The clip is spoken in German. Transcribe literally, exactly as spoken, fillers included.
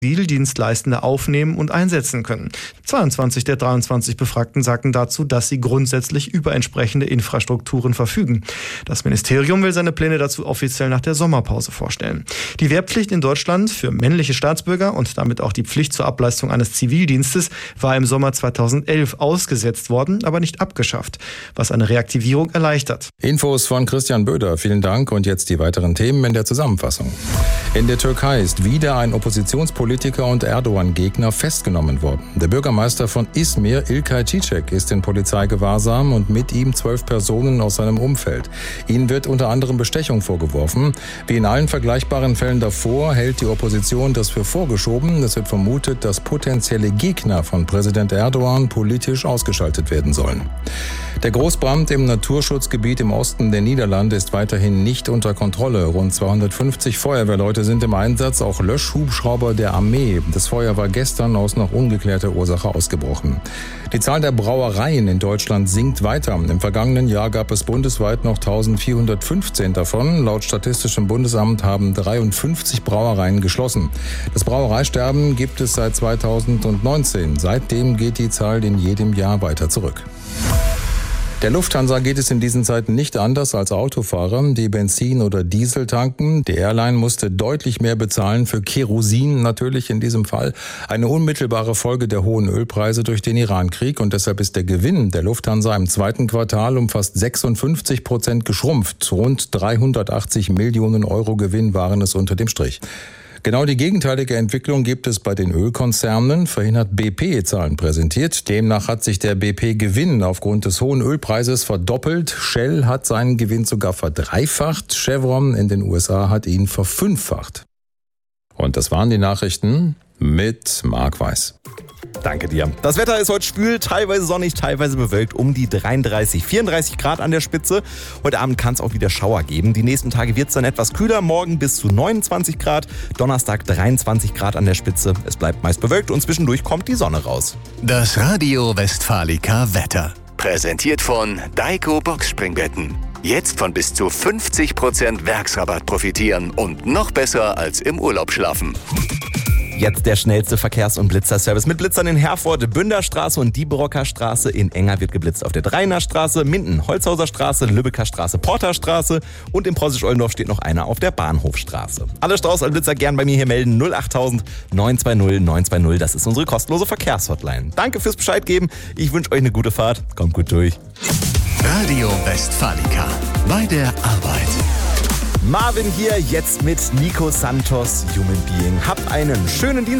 Zivildienstleistende aufnehmen und einsetzen können. zweiundzwanzig der dreiundzwanzig Befragten sagten dazu, dass sie grundsätzlich über entsprechende Infrastrukturen verfügen. Das Ministerium will seine Pläne dazu offiziell nach der Sommerpause vorstellen. Die Wehrpflicht in Deutschland für männliche Staatsbürger und damit auch die Pflicht zur Ableistung eines Zivildienstes war im Sommer zweitausendelf ausgesetzt worden, aber nicht abgeschafft, was eine Reaktivierung erleichtert. Infos von Christian Böder, vielen Dank, und jetzt die weiteren Themen in der Zusammenfassung. In der Türkei ist wieder ein Oppositionspolitiker und Erdogan-Gegner festgenommen worden. Der Bürgermeister von Izmir, İlkay Çiçek, ist in Polizeigewahrsam und mit ihm zwölf Personen aus seinem Umfeld. Ihnen wird unter anderem Bestechung vorgeworfen. Wie in allen vergleichbaren Fällen davor hält die Opposition das für vorgeschoben. Es wird vermutet, dass potenzielle Gegner von Präsident Erdogan politisch ausgeschaltet werden sollen. Der Großbrand im Naturschutzgebiet im Osten der Niederlande ist weiterhin nicht unter Kontrolle. Rund zweihundertfünfzig Feuerwehrleute sind im Einsatz, auch Löschhubschrauber der Armee. Das Feuer war gestern aus noch ungeklärter Ursache ausgebrochen. Die Zahl der Brauereien in Deutschland sinkt weiter. Im vergangenen Jahr gab es bundesweit noch eintausendvierhundertfünfzehn davon. Laut Statistischem Bundesamt haben dreiundfünfzig Brauereien geschlossen. Das Brauereisterben gibt es seit zweitausendneunzehn. Seitdem geht die Zahl in jedem Jahr weiter zurück. Der Lufthansa geht es in diesen Zeiten nicht anders als Autofahrer, die Benzin oder Diesel tanken. Die Airline musste deutlich mehr bezahlen für Kerosin, natürlich in diesem Fall. Eine unmittelbare Folge der hohen Ölpreise durch den Irankrieg, und deshalb ist der Gewinn der Lufthansa im zweiten Quartal um fast sechsundfünfzig Prozent geschrumpft. Rund dreihundertachtzig Millionen Euro Gewinn waren es unter dem Strich. Genau die gegenteilige Entwicklung gibt es bei den Ölkonzernen. Vorhin hat B P Zahlen präsentiert. Demnach hat sich der B P-Gewinn aufgrund des hohen Ölpreises verdoppelt. Shell hat seinen Gewinn sogar verdreifacht. Chevron in den U S A hat ihn verfünffacht. Und das waren die Nachrichten mit Marc Weiß. Danke dir. Das Wetter ist heute schwül, teilweise sonnig, teilweise bewölkt, um die dreiunddreißig, vierunddreißig Grad an der Spitze. Heute Abend kann es auch wieder Schauer geben. Die nächsten Tage wird es dann etwas kühler, morgen bis zu neunundzwanzig Grad, Donnerstag dreiundzwanzig Grad an der Spitze. Es bleibt meist bewölkt und zwischendurch kommt die Sonne raus. Das Radio Westfalica Wetter. Präsentiert von Daiko Boxspringbetten. Jetzt von bis zu fünfzig Prozent Werksrabatt profitieren und noch besser als im Urlaub schlafen. Jetzt der schnellste Verkehrs- und Blitzerservice mit Blitzern in Herford, Bünderstraße und Diebrocker Straße. In Enger wird geblitzt auf der Dreiner Straße, Minden, Holzhauser Straße, Lübecker Straße, Porter Straße und in Preußisch-Ollendorf steht noch einer auf der Bahnhofstraße. Alle Strauß und Blitzer gern bei mir hier melden. null achttausend neun zwei null neun zwei null. Das ist unsere kostenlose Verkehrshotline. Danke fürs Bescheid geben. Ich wünsche euch eine gute Fahrt. Kommt gut durch. Radio Westfalica. Bei der Arbeit. Marvin hier, jetzt mit Nico Santos, Human Being. Habt einen schönen Dienstag.